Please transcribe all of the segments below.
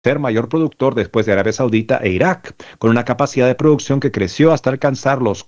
Ser mayor productor después de Arabia Saudita e Irak, con una capacidad de producción que creció hasta alcanzar los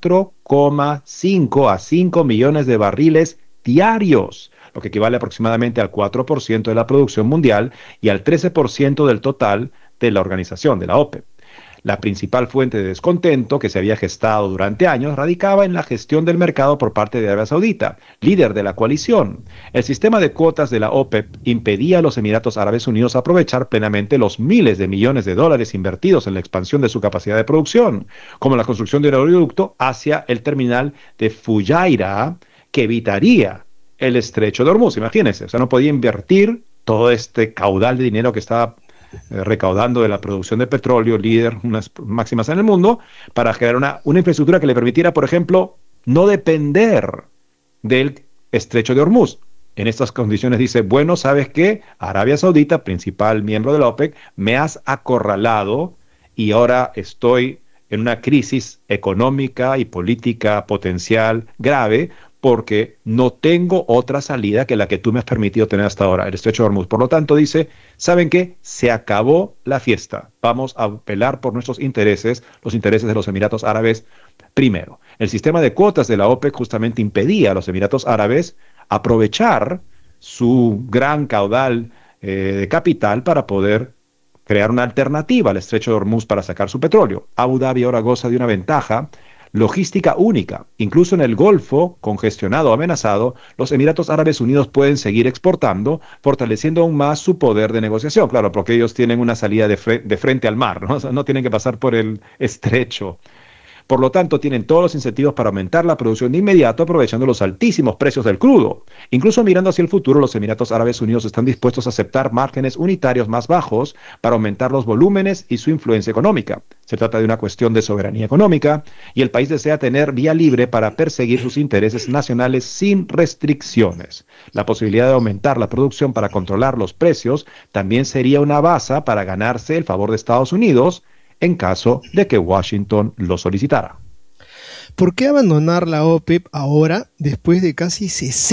4,5 a 5 millones de barriles diarios, lo que equivale aproximadamente al 4% de la producción mundial y al 13% del total de la organización, de la OPEP. La principal fuente de descontento que se había gestado durante años radicaba en la gestión del mercado por parte de Arabia Saudita, líder de la coalición. El sistema de cuotas de la OPEP impedía a los Emiratos Árabes Unidos aprovechar plenamente los miles de millones de dólares invertidos en la expansión de su capacidad de producción, como la construcción de un oleoducto hacia el terminal de Fujairah, que evitaría el estrecho de Hormuz. Imagínense, o sea, no podía invertir todo este caudal de dinero que estaba recaudando de la producción de petróleo, líder, unas máximas en el mundo, para crear una infraestructura que le permitiera, por ejemplo, no depender del estrecho de Hormuz. En estas condiciones dice, bueno, ¿sabes qué? Arabia Saudita, principal miembro de la OPEC, me has acorralado y ahora estoy en una crisis económica y política potencial grave porque no tengo otra salida que la que tú me has permitido tener hasta ahora, el estrecho de Hormuz. Por lo tanto, dice, ¿saben qué? Se acabó la fiesta. Vamos a velar por nuestros intereses, los intereses de los Emiratos Árabes primero. El sistema de cuotas de la OPEC justamente impedía a los Emiratos Árabes aprovechar su gran caudal de capital para poder crear una alternativa al estrecho de Hormuz para sacar su petróleo. Abu Dhabi ahora goza de una ventaja logística única. Incluso en el Golfo, congestionado o amenazado, los Emiratos Árabes Unidos pueden seguir exportando, fortaleciendo aún más su poder de negociación. Claro, porque ellos tienen una salida de frente al mar, ¿no? O sea, no tienen que pasar por el estrecho. Por lo tanto, tienen todos los incentivos para aumentar la producción de inmediato, aprovechando los altísimos precios del crudo. Incluso mirando hacia el futuro, los Emiratos Árabes Unidos están dispuestos a aceptar márgenes unitarios más bajos para aumentar los volúmenes y su influencia económica. Se trata de una cuestión de soberanía económica y el país desea tener vía libre para perseguir sus intereses nacionales sin restricciones. La posibilidad de aumentar la producción para controlar los precios también sería una baza para ganarse el favor de Estados Unidos en caso de que Washington lo solicitara. ¿Por qué abandonar la OPEP ahora, después de casi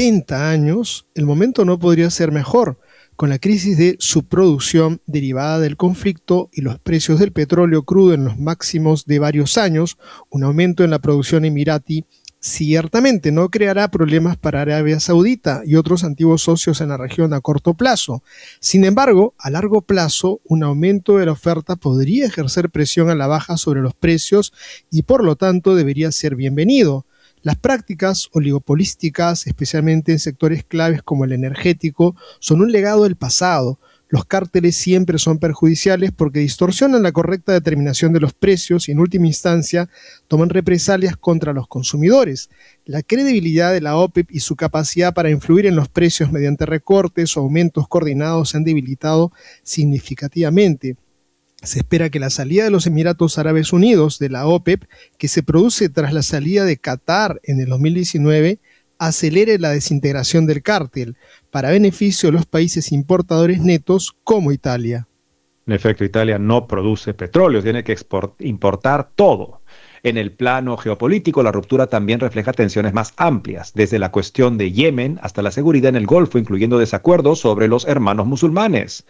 60 años? El momento no podría ser mejor. Con la crisis de subproducción derivada del conflicto y los precios del petróleo crudo en los máximos de varios años, un aumento en la producción emirati ciertamente no creará problemas para Arabia Saudita y otros antiguos socios en la región a corto plazo. Sin embargo, a largo plazo, un aumento de la oferta podría ejercer presión a la baja sobre los precios y por lo tanto debería ser bienvenido. Las prácticas oligopolísticas, especialmente en sectores claves como el energético, son un legado del pasado. Los cárteles siempre son perjudiciales porque distorsionan la correcta determinación de los precios y en última instancia toman represalias contra los consumidores. La credibilidad de la OPEP y su capacidad para influir en los precios mediante recortes o aumentos coordinados se han debilitado significativamente. Se espera que la salida de los Emiratos Árabes Unidos de la OPEP, que se produce tras la salida de Qatar en el 2019, acelere la desintegración del cártel, para beneficio de los países importadores netos como Italia. En efecto, Italia no produce petróleo, tiene que importar todo. En el plano geopolítico, la ruptura también refleja tensiones más amplias, desde la cuestión de Yemen hasta la seguridad en el Golfo, incluyendo desacuerdos sobre los hermanos musulmanes.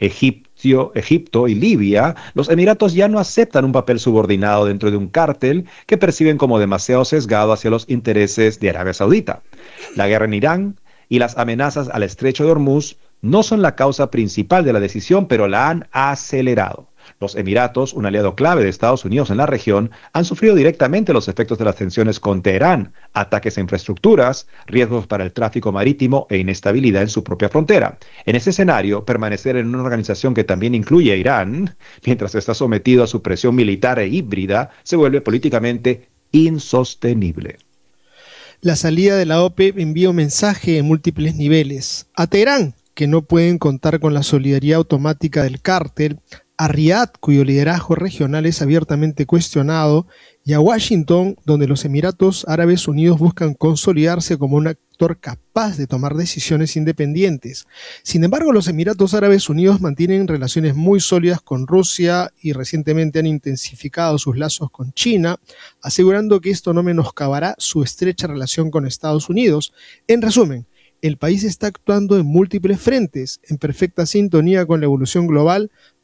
Egipto y Libia, los Emiratos ya no aceptan un papel subordinado dentro de un cártel que perciben como demasiado sesgado hacia los intereses de Arabia Saudita. La guerra en Irán y las amenazas al estrecho de Hormuz no son la causa principal de la decisión, pero la han acelerado. Los Emiratos, un aliado clave de Estados Unidos en la región, han sufrido directamente los efectos de las tensiones con Teherán, ataques a infraestructuras, riesgos para el tráfico marítimo e inestabilidad en su propia frontera. En ese escenario, permanecer en una organización que también incluye a Irán, mientras está sometido a su presión militar e híbrida, se vuelve políticamente insostenible. La salida de la OPEP envía un mensaje en múltiples niveles. A Teherán, que no pueden contar con la solidaridad automática del cártel, a Riad, cuyo liderazgo regional es abiertamente cuestionado, y a Washington, donde los Emiratos Árabes Unidos buscan consolidarse como un actor capaz de tomar decisiones independientes. Sin embargo, los Emiratos Árabes Unidos mantienen relaciones muy sólidas con Rusia y recientemente han intensificado sus lazos con China, asegurando que esto no menoscabará su estrecha relación con Estados Unidos. En resumen, el país está actuando en múltiples frentes, en perfecta sintonía con la evolución global,